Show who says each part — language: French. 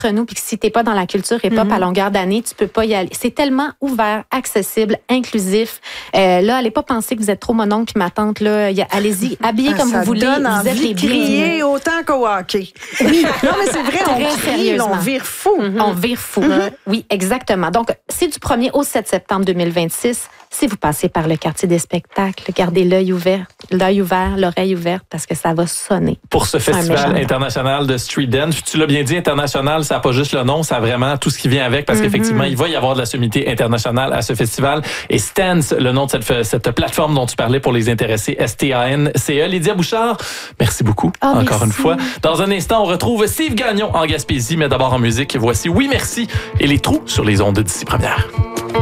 Speaker 1: nous, puis que si t'es pas dans la culture hip-hop à longueur d'année, tu peux pas y aller. C'est tellement ouvert, accessible, inclusif. Là, allez pas penser que vous êtes trop mon oncle puis ma tante. Là, allez-y, habillez comme vous voulez.
Speaker 2: Donne
Speaker 1: Vous êtes
Speaker 2: envie
Speaker 1: les
Speaker 2: de crier
Speaker 1: bienvenus.
Speaker 2: autant qu'au hockey. Oui, non, mais c'est vrai, on
Speaker 1: Très
Speaker 2: crie,
Speaker 1: sérieusement.
Speaker 2: on vire fou.
Speaker 1: On vire fou. Oui, exactement. Donc, c'est du 1er au 7 septembre 2026. Si vous passez par le quartier des spectacles, gardez l'œil ouvert, l'oreille ouverte, parce que ça va sonner.
Speaker 3: Pour ce festival international de street dance, tu l'as bien dit, international, ça n'a pas juste le nom, ça a vraiment tout ce qui vient avec, parce qu'effectivement, il va y avoir de la sommité internationale à ce festival. Et Stance, le nom de cette plateforme dont tu parlais pour les intéressés, STANCE. Lydia Bouchard, merci beaucoup, encore une fois. Dans un instant, on retrouve Steve Gagnon en Gaspésie, mais d'abord en musique, voici Oui Merci et les trous sur les ondes d'ici première.